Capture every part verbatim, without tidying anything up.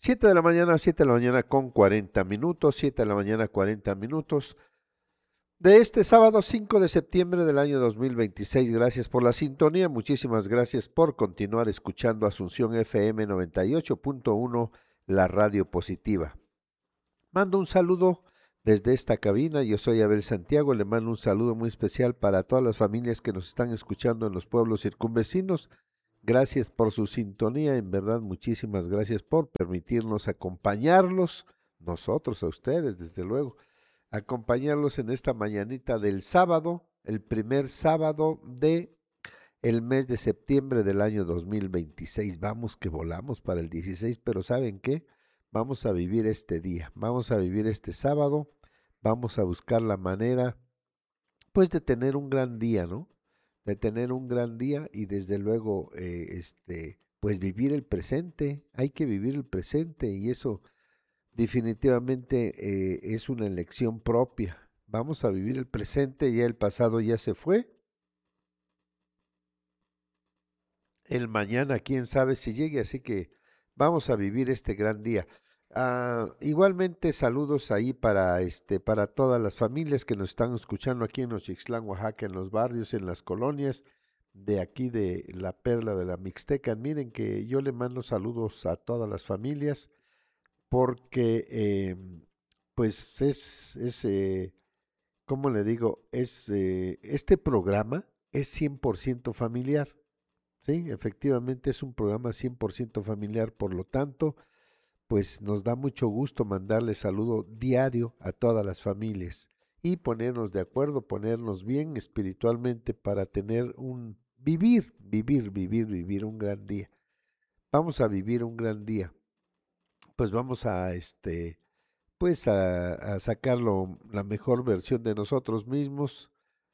Siete de la mañana, siete de la mañana con cuarenta minutos, siete de la mañana cuarenta minutos de este sábado cinco de septiembre del año dos mil veintiséis. Gracias por la sintonía, muchísimas gracias por continuar escuchando Asunción F M noventa y ocho punto uno, la radio positiva. Mando un saludo desde esta cabina, yo soy Abel Santiago, le mando un saludo muy especial para todas las familias que nos están escuchando en los pueblos circunvecinos. Gracias por su sintonía, en verdad muchísimas gracias por permitirnos acompañarlos, nosotros a ustedes desde luego, acompañarlos en esta mañanita del sábado, el primer sábado de el mes de septiembre del año dos mil veintiséis. Vamos que volamos para el dieciséis, pero ¿saben qué? Vamos a vivir este día, vamos a vivir este sábado, vamos a buscar la manera pues de tener un gran día, ¿no? De tener un gran día y desde luego, eh, este, pues vivir el presente. Hay que vivir el presente y eso definitivamente eh, es una elección propia. Vamos a vivir el presente, ya el pasado ya se fue. El mañana, quién sabe si llegue, así que vamos a vivir este gran día. Ah, igualmente saludos ahí para este para todas las familias que nos están escuchando aquí en Oxixtlán, Oaxaca, en los barrios, en las colonias de aquí de la Perla de la Mixteca. Miren que yo le mando saludos a todas las familias porque eh, pues es, es eh, ¿cómo le digo? Es eh, este programa es cien por ciento familiar. Sí, efectivamente es un programa cien por ciento familiar, por lo tanto, pues nos da mucho gusto mandarle saludo diario a todas las familias y ponernos de acuerdo, ponernos bien espiritualmente para tener un vivir, vivir, vivir, vivir un gran día. Vamos a vivir un gran día. Pues vamos a este pues a, a sacarlo la mejor versión de nosotros mismos,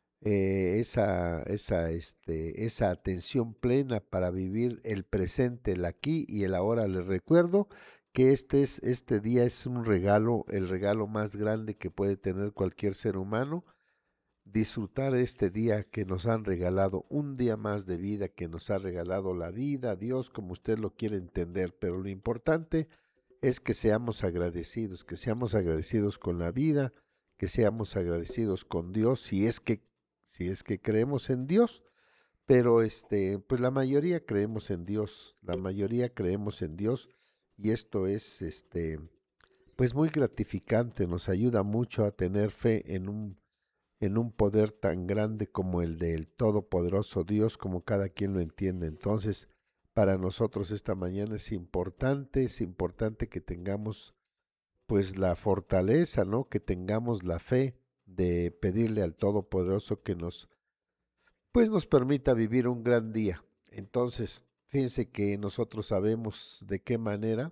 eh, esa, esa, este, esa atención plena para vivir el presente, el aquí y el ahora. Les recuerdo que este, es, este día es un regalo, el regalo más grande que puede tener cualquier ser humano. Disfrutar este día que nos han regalado, un día más de vida que nos ha regalado la vida, Dios, como usted lo quiere entender, pero lo importante es que seamos agradecidos, que seamos agradecidos con la vida, que seamos agradecidos con Dios, si es que, si es que creemos en Dios, pero este, pues la mayoría creemos en Dios, la mayoría creemos en Dios, y esto es este, pues muy gratificante, nos ayuda mucho a tener fe en un, en un poder tan grande como el del Todopoderoso Dios, como cada quien lo entiende. Entonces, para nosotros esta mañana es importante, es importante que tengamos pues la fortaleza, ¿no? Que tengamos la fe de pedirle al Todopoderoso que nos, pues nos permita vivir un gran día. Entonces, fíjense que nosotros sabemos de qué manera,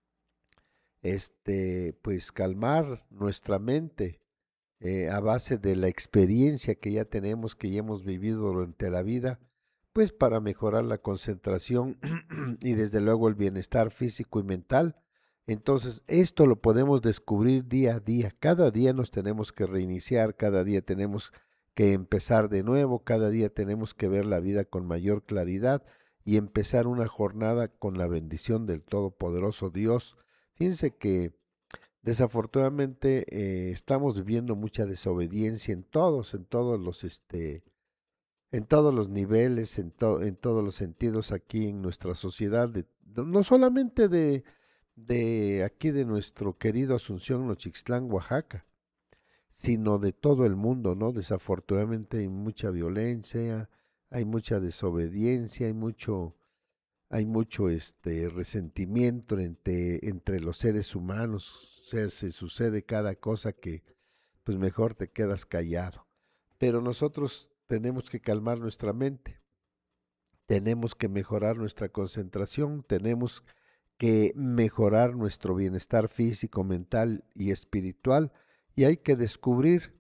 este, pues calmar nuestra mente eh, a base de la experiencia que ya tenemos, que ya hemos vivido durante la vida, pues para mejorar la concentración y desde luego el bienestar físico y mental. Entonces, esto lo podemos descubrir día a día. Cada día nos tenemos que reiniciar, cada día tenemos que empezar de nuevo, cada día tenemos que ver la vida con mayor claridad y empezar una jornada con la bendición del Todopoderoso Dios. Fíjense que desafortunadamente eh, estamos viviendo mucha desobediencia en todos, en todos los este, en todos los niveles, en, to- en todos los sentidos aquí en nuestra sociedad, de- no no solamente de, de aquí de nuestro querido Asunción Nochixtlán, Oaxaca, sino de todo el mundo, ¿no? Desafortunadamente hay mucha violencia, hay mucha desobediencia, hay mucho, hay mucho este resentimiento entre, entre los seres humanos, se, se sucede cada cosa que pues mejor te quedas callado. Pero nosotros tenemos que calmar nuestra mente, tenemos que mejorar nuestra concentración, tenemos que mejorar nuestro bienestar físico, mental y espiritual y hay que descubrir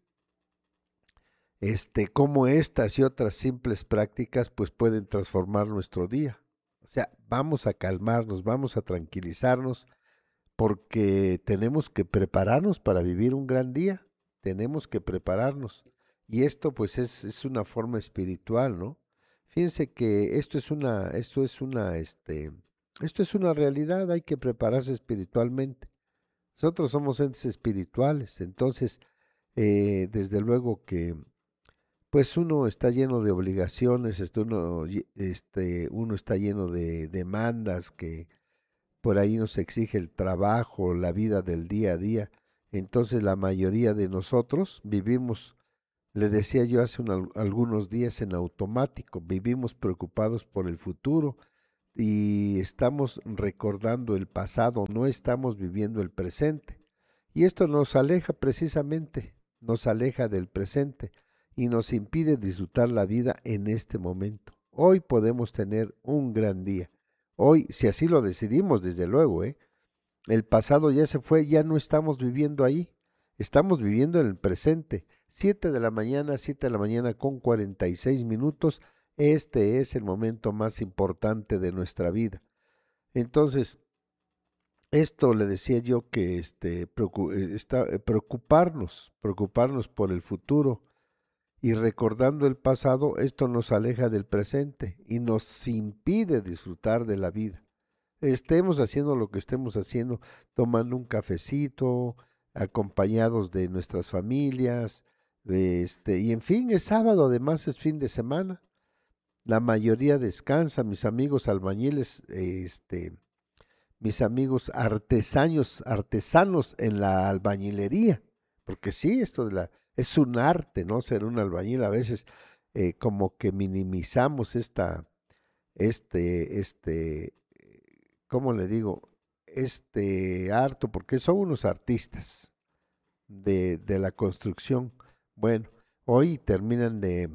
este cómo estas y otras simples prácticas pues pueden transformar nuestro día. O sea, vamos a calmarnos, vamos a tranquilizarnos porque tenemos que prepararnos para vivir un gran día, tenemos que prepararnos. Y esto pues es, es una forma espiritual, ¿no? Fíjense que esto es una, esto es una, este, Esto es una realidad, hay que prepararse espiritualmente. Nosotros somos entes espirituales, entonces, eh, desde luego que, pues uno está lleno de obligaciones, este, uno, lle- este, uno está lleno de demandas que por ahí nos exige el trabajo, la vida del día a día. Entonces la mayoría de nosotros vivimos, le decía yo hace un algunos días, en automático, vivimos preocupados por el futuro y estamos recordando el pasado, no estamos viviendo el presente. Y esto nos aleja precisamente, nos aleja del presente y nos impide disfrutar la vida en este momento. Hoy podemos tener un gran día. Hoy, si así lo decidimos, desde luego, ¿eh? El pasado ya se fue, ya no estamos viviendo ahí. Estamos viviendo en el presente. Siete de la mañana, siete de la mañana con cuarenta y seis minutos. Este es el momento más importante de nuestra vida. Entonces, esto le decía yo que este, preocu- eh, está, eh, preocuparnos, preocuparnos por el futuro y recordando el pasado, esto nos aleja del presente y nos impide disfrutar de la vida. Estemos haciendo lo que estemos haciendo, tomando un cafecito, acompañados de nuestras familias, de este, y en fin, es sábado, además es fin de semana. La mayoría descansa, mis amigos albañiles, este, mis amigos artesanos, artesanos en la albañilería, porque sí, esto de la, es un arte, ¿no? Ser un albañil a veces eh, como que minimizamos esta, este, este, ¿cómo le digo? Este harto, porque son unos artistas de, de la construcción. Bueno, hoy terminan de,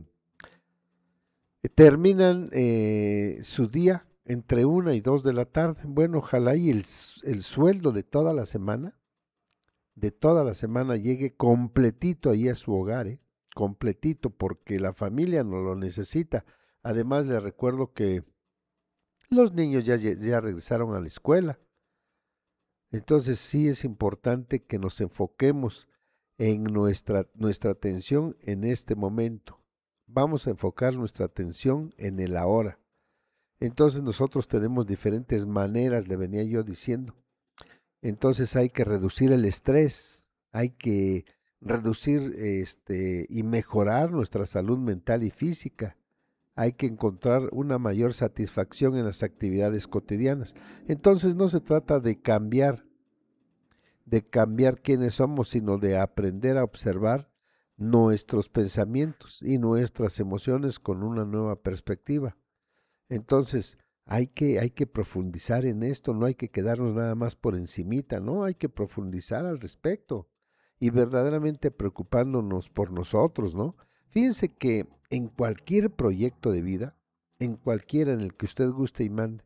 terminan eh, su día entre una y dos de la tarde. Bueno, ojalá y el, s- el sueldo de toda la semana, de toda la semana llegue completito ahí a su hogar, ¿eh? Completito, porque la familia no lo necesita. Además, le recuerdo que los niños ya, lle- ya regresaron a la escuela. Entonces sí es importante que nos enfoquemos en nuestra, nuestra atención en este momento. Vamos a enfocar nuestra atención en el ahora. Entonces nosotros tenemos diferentes maneras, le venía yo diciendo. Entonces hay que reducir el estrés, hay que reducir este y mejorar nuestra salud mental y física. Hay que encontrar una mayor satisfacción en las actividades cotidianas. Entonces no se trata de cambiar de cambiar quiénes somos, sino de aprender a observar nuestros pensamientos y nuestras emociones con una nueva perspectiva. Entonces, hay que, hay que profundizar en esto, no hay que quedarnos nada más por encimita, no, hay que profundizar al respecto y verdaderamente preocupándonos por nosotros, ¿no? Fíjense que en cualquier proyecto de vida, en cualquiera en el que usted guste y mande,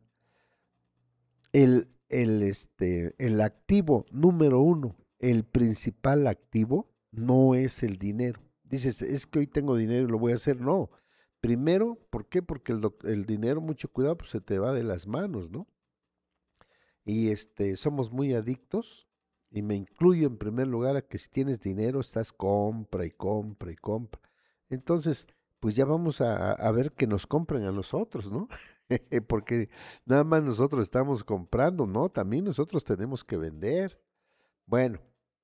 el, el, este, el activo número uno, el principal activo, no es el dinero. Dices, es que hoy tengo dinero y lo voy a hacer. No. Primero, ¿por qué? Porque el, doc- el dinero, mucho cuidado, pues se te va de las manos, ¿no? Y este, somos muy adictos, y me incluyo en primer lugar a que si tienes dinero, estás compra y compra y compra. Entonces, pues ya vamos a, a ver que nos compren a nosotros, ¿no? Porque nada más nosotros estamos comprando, ¿no? También nosotros tenemos que vender. Bueno,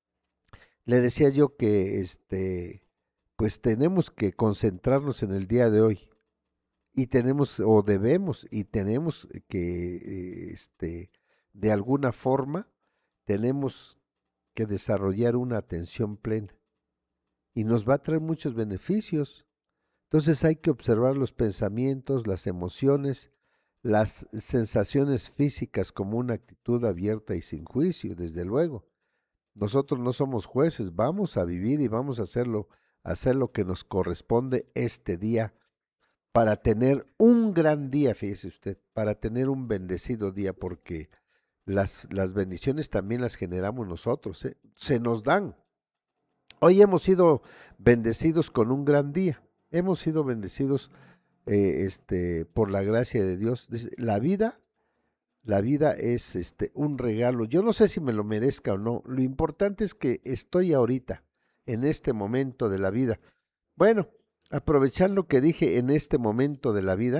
le decía yo que este, pues tenemos que concentrarnos en el día de hoy y tenemos o debemos y tenemos que eh, este, de alguna forma tenemos que desarrollar una atención plena y nos va a traer muchos beneficios. Entonces hay que observar los pensamientos, las emociones, las sensaciones físicas como una actitud abierta y sin juicio, desde luego. Nosotros no somos jueces, vamos a vivir y vamos a hacerlo, hacer lo que nos corresponde este día para tener un gran día, fíjese usted, para tener un bendecido día, porque las, las bendiciones también las generamos nosotros, ¿eh? Se nos dan. Hoy hemos sido bendecidos con un gran día, hemos sido bendecidos eh, este, por la gracia de Dios. Dice, la vida, la vida es este, un regalo. Yo no sé si me lo merezca o no. Lo importante es que estoy ahorita, en este momento de la vida. Bueno, aprovechando que dije en este momento de la vida,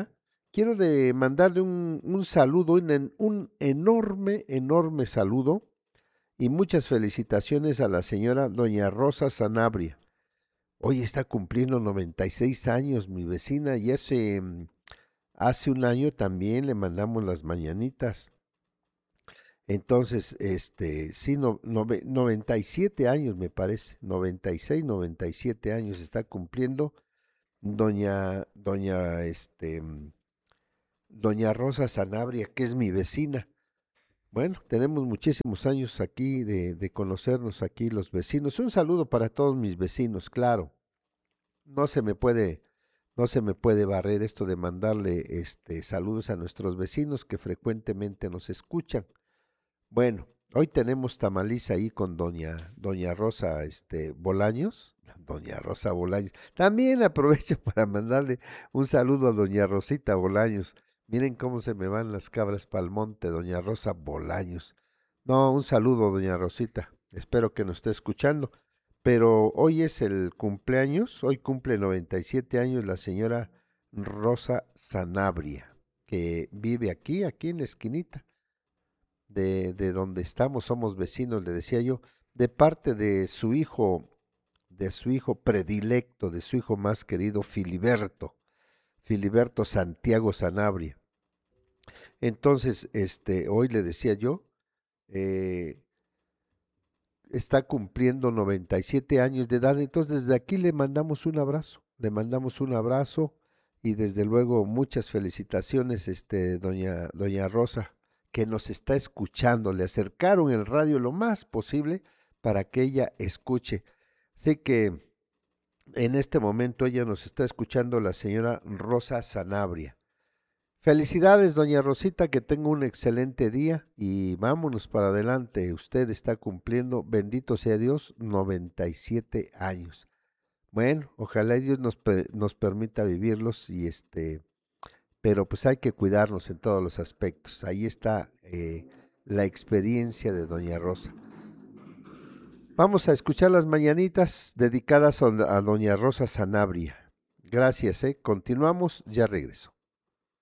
quiero de mandarle un, un saludo, un, en- un enorme, enorme saludo y muchas felicitaciones a la señora doña Rosa Sanabria. Hoy está cumpliendo noventa y seis años mi vecina y hace, mm, hace un año también le mandamos las mañanitas. Entonces, este, sí, no, nove- noventa y siete años me parece, noventa y seis, noventa y siete años está cumpliendo doña, doña, este, mm, doña Rosa Sanabria, que es mi vecina. Bueno, tenemos muchísimos años aquí de, de conocernos aquí los vecinos. Un saludo para todos mis vecinos, claro. No se me puede, no se me puede barrer esto de mandarle este saludos a nuestros vecinos que frecuentemente nos escuchan. Bueno, hoy tenemos tamaliz ahí con doña, doña Rosa este, Bolaños. Doña Rosa Bolaños. También aprovecho para mandarle un saludo a doña Rosita Bolaños. Miren cómo se me van las cabras pa'l monte, doña Rosa Bolaños. No, un saludo, doña Rosita. Espero que nos esté escuchando. Pero hoy es el cumpleaños, hoy cumple noventa y siete años la señora Rosa Sanabria, que vive aquí, aquí en la esquinita de, de donde estamos, somos vecinos, le decía yo, de parte de su hijo, de su hijo predilecto, de su hijo más querido, Filiberto, Filiberto Santiago Sanabria. Entonces, este, hoy le decía yo, eh, está cumpliendo noventa y siete años de edad, entonces desde aquí le mandamos un abrazo, le mandamos un abrazo y desde luego muchas felicitaciones, este, doña, doña Rosa, que nos está escuchando, le acercaron el radio lo más posible para que ella escuche. Así que en este momento ella nos está escuchando la señora Rosa Sanabria. Felicidades, doña Rosita, que tenga un excelente día y vámonos para adelante. Usted está cumpliendo, bendito sea Dios, noventa y siete años. Bueno, ojalá y Dios nos, pe- nos permita vivirlos y este, pero pues hay que cuidarnos en todos los aspectos. Ahí está eh, la experiencia de doña Rosa. Vamos a escuchar las mañanitas dedicadas a, a doña Rosa Sanabria. Gracias, eh. Continuamos, ya regreso.